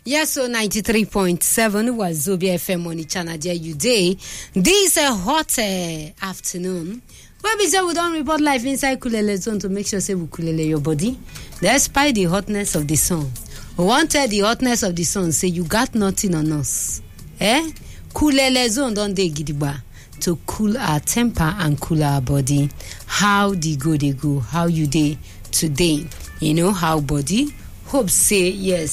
Yes, so 93.7 was Zobia FM on the channel there you day. This hot afternoon. Where we say we don't report life inside Kulele zone to make sure say we kulele your body. Despite the hotness of the sun. We wanted the hotness of the sun say you got nothing on us. Kulele zone don't they gidigba to cool our temper and cool our body. How they go? How you day today? You know how body? Hope say yes.